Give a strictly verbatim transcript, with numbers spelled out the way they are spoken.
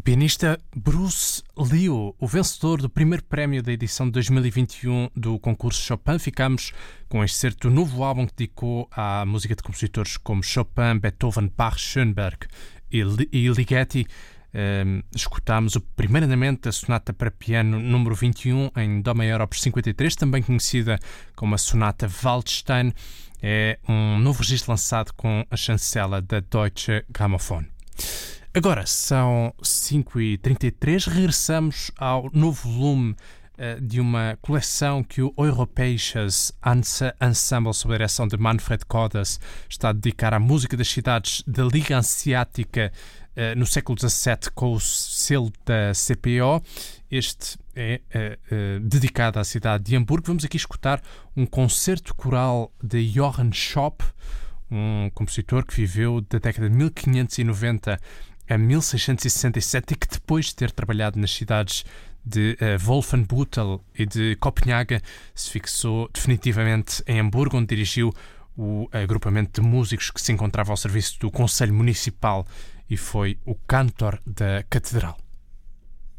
Pianista Bruce Liu, o vencedor do primeiro prémio da edição de dois mil e vinte e um do concurso Chopin. Ficamos com este excerto do novo álbum que dedicou à música de compositores como Chopin, Beethoven, Bach, Schoenberg e Ligeti. Um, escutámos o primeiro andamento da sonata para piano número vinte e um em Dó maior opus cinquenta e três, também conhecida como a sonata Waldstein. É um novo registro lançado com a chancela da Deutsche Grammophon. Agora são cinco e trinta e três, regressamos ao novo volume uh, de uma coleção que o Europäisches Ensemble, sob a direção de Manfred Kodas, está a dedicar à música das cidades da Liga Hanseática uh, no século dezassete, com o selo da C P O. Este é uh, uh, dedicado à cidade de Hamburgo. Vamos aqui escutar um concerto coral de Johann Schopp, um compositor que viveu da década de mil quinhentos e noventa a mil seiscentos e sessenta e sete e que, depois de ter trabalhado nas cidades de uh, Wolfenbüttel e de Copenhaga, se fixou definitivamente em Hamburgo, onde dirigiu o agrupamento de músicos que se encontrava ao serviço do Conselho Municipal e foi o cantor da Catedral.